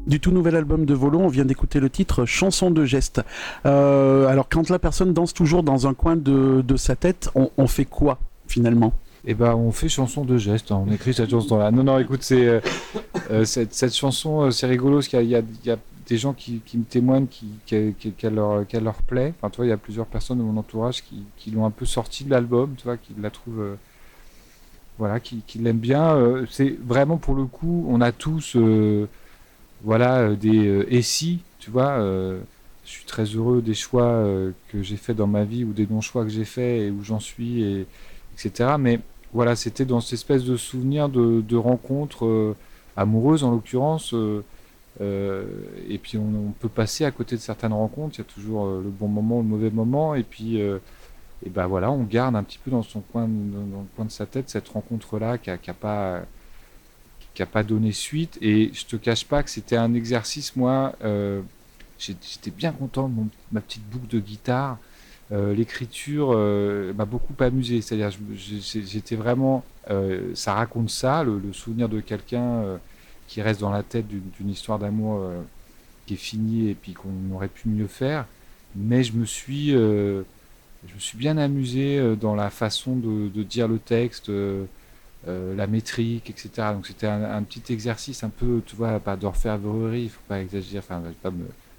Du tout nouvel album de Volo, on vient d'écouter le titre Chanson de geste. Alors quand la personne danse toujours dans un coin de sa tête, on fait quoi finalement? Et ben on fait chanson de geste, hein. On écrit cette chanson-là. Non, non, écoute, cette chanson, c'est rigolo parce qu'il y a des gens qui me témoignent qu'elle leur plaît. Enfin, tu vois, il y a plusieurs personnes de mon entourage qui l'ont un peu sorti de l'album, tu vois, qui la trouvent, voilà, qui l'aiment bien. C'est vraiment pour le coup, on a tous, voilà, des et si, tu vois. Je suis très heureux des choix que j'ai fait dans ma vie ou des non-choix que j'ai fait et où j'en suis, etc. Mais voilà, c'était dans cette espèce de souvenir de rencontres amoureuses en l'occurrence. Et puis on peut passer à côté de certaines rencontres. Il y a toujours le bon moment, le mauvais moment. Et puis et ben voilà, on garde un petit peu dans son coin, dans le coin de sa tête cette rencontre-là qui a pas donné suite. Et je te cache pas que c'était un exercice, moi. J'étais bien content de ma petite boucle de guitare. L'écriture m'a beaucoup amusé. C'est-à-dire, j'étais vraiment. Ça raconte ça, le souvenir de quelqu'un qui reste dans la tête d'une histoire d'amour qui est finie et puis qu'on aurait pu mieux faire. Mais je me suis bien amusé dans la façon de dire le texte, la métrique, etc. Donc c'était un petit exercice un peu, tu vois, pas d'orfèvrerie, il faut pas exagérer, enfin, je sais pas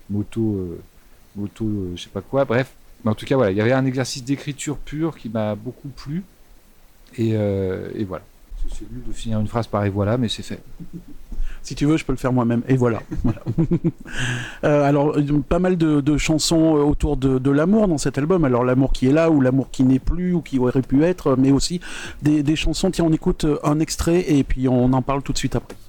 moto, je sais pas quoi, bref. Mais en tout cas, voilà, il y avait un exercice d'écriture pure qui m'a beaucoup plu. Et voilà. C'est nul de finir une phrase par et voilà, mais c'est fait. Si tu veux, je peux le faire moi-même. Et voilà. Voilà. Alors, pas mal de chansons autour de l'amour dans cet album. Alors, l'amour qui est là, ou l'amour qui n'est plus, ou qui aurait pu être, mais aussi des chansons. Tiens, on écoute un extrait et puis on en parle tout de suite après.